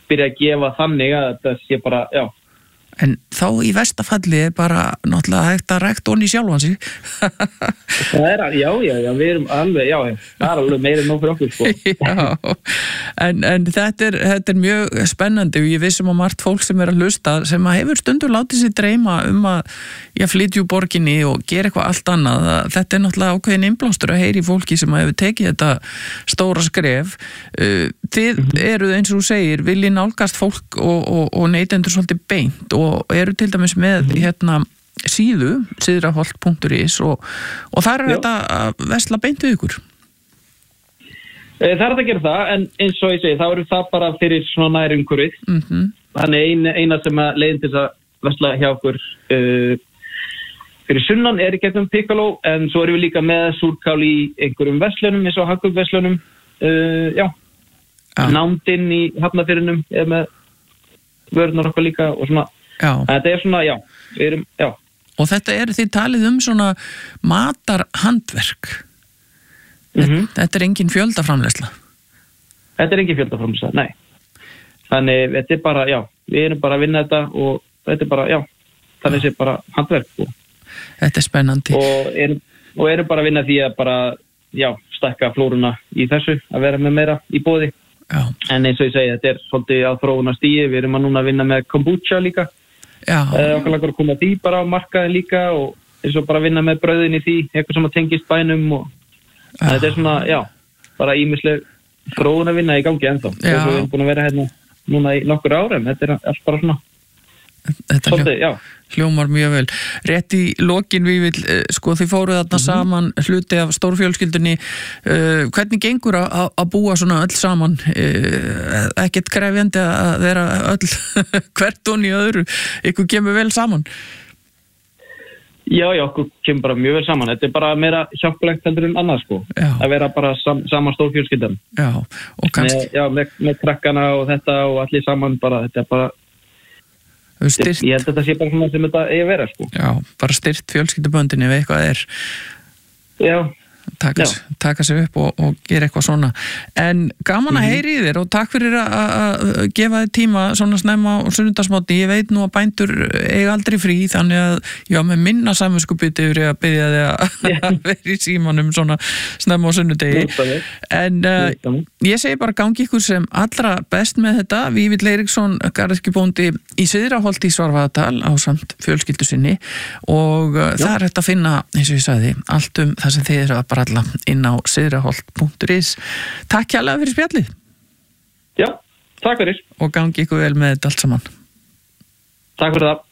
byrja að gefa þannig að þetta sé bara, já. En þá í verstafalli bara náttúrulega hægt að rækta honni sjálfan sig. Það já, við erum alveg, já, það alveg meira en nóg fyrir okkur, sko. Já, en þetta er mjög spennandi og ég vissum að margt fólk sem að hlusta sem að hefur stundum látið sér dreyma að flytja úr borginni og gera eitthvað allt annað. Þetta er náttúrulega ákveðin innblástur að heyri fólki sem að hefur tekið þetta stóra skref. Þið eruð eins og þú segir, viljið nálgast fólk og neytendur svolítið beint og eru til dæmis með síðu, sidraholt.is og þar er þetta að vesla beint við ykkur. Það er að gera það, en eins og ég segi, þá eru það bara fyrir svona nær umhverfið. Þannig eina sem að leiðin til að vesla hjá okkur fyrir sunnan er í gegnum Piccolo, en svo erum við líka með súrkál í einhverjum verslunum, eins og Hagkaup-verslunum, Nándinn í Hafnarfirðinum er með vörurnar okkar líka og svona. Þetta er svona, við erum, Og þetta þið talið svona matarhandverk. Þetta er engin fjöldaframleiðsla. Þetta er engin fjöldaframleiðsla, nei. Þannig, þetta er bara, við erum bara að vinna þetta og þetta er bara, þannig sé bara handverk. Þetta er spennandi. Og erum bara að vinna því að bara, stækka flóruna í þessu, að vera með meira í boði. En eins og ég segi, þetta er svolítið á þróunarstigi, við erum að núna vinna með kombucha líka. Okkar langar að koma því bara á markaðin líka og eins og bara vinna með brauðin í því, eitthvað sem að tengist bænum og þetta er svona, bara ýmisleg þróunarvinna í gangi ennþá. Og við erum búin að vera hérna núna í nokkur árum, þetta er allt bara svona. Svolítið, hljómar mjög vel. Rétt í lokin við þið fóruð þarna saman hluti af stórfjölskyldunni. Hvernig gengur að búa svona öll saman? Ekkert krefjandi að vera öll hvert onni öðru. Ykkur kemur vel saman? Já, okkur kemur bara mjög vel saman. Þetta er bara meira hjálplegt heldur en annað, sko. Að vera bara saman stórfjölskyldan. Og kannski... með krakkana og þetta og allir saman bara, þetta er bara... Ég held að þetta sé bara svona sem þetta eigi að vera, sko. Bara styrt fjölskylduböndin ef eitthvað er. Taka sig upp og gera eitthvað svona. En gaman að heyri í þér og takk fyrir að gefa þér tíma svona snemma og sunnudagsmótni. Ég veit nú að bændur eiga aldrei frí, þannig að með minna samviskubiti yfir að biðja þig að vera í símanum svona snemma og sunnudegi. En ég segi bara gangi ykkur sem allra best með þetta. Vífill Eiríksson, garðyrkjubóndi í Syðraholt í Svarfaðardal ásamt fjölskyldu sinni og það er hægt að finna, eins og ég sagði, allt það sem þið eru að bara alla inn á sidraholt.is. Takk kærlega fyrir spjallið. Já, takk fyrir. Og gangi ykkur vel með þetta allt saman. Takk fyrir það.